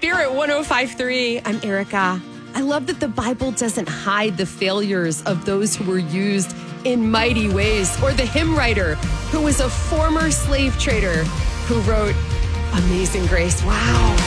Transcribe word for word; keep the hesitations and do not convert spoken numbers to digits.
Spirit one oh five point three. I'm Erica. I love that the Bible doesn't hide the failures of those who were used in mighty ways, or the hymn writer who was a former slave trader who wrote Amazing Grace. Wow.